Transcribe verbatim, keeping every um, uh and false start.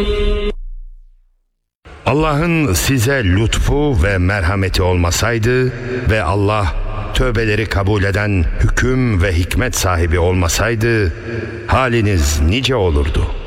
Allah'ın size lütfu ve merhameti olmasaydı ve Allah tövbeleri kabul eden hüküm ve hikmet sahibi olmasaydı haliniz nice olurdu.